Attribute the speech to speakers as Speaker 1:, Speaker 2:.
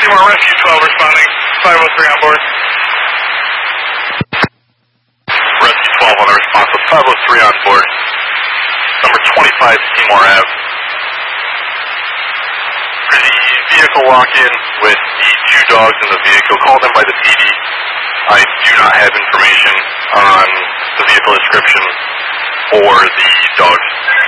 Speaker 1: Seymour Rescue 12 responding. 503 on board.
Speaker 2: Rescue 12 on the response with 503 on board. Number 25 Seymour Ave. For the vehicle lock-in with the 2 dogs in the vehicle called in by the PD, I do not have information on the vehicle description or the dogs.